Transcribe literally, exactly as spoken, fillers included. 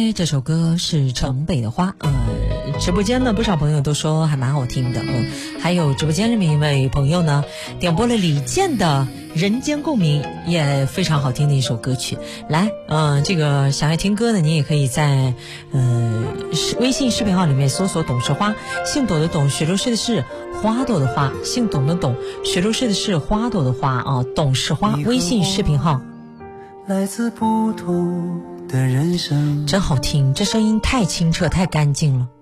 OK， 这首歌是城北的花，呃，直播间呢不少朋友都说还蛮好听的，嗯，还有直播间里面一位朋友呢点播了李健的《人间共鸣》，也非常好听的一首歌曲。来，嗯、呃，这个想要听歌的，你也可以在呃微信视频号里面搜索“董事花”，姓董的董，雪流市的是花朵的花，姓董的董，雪流市的是花朵的花啊，董事花，微信视频号。 来自不同的人生， 真好听，这声音太清澈太干净了。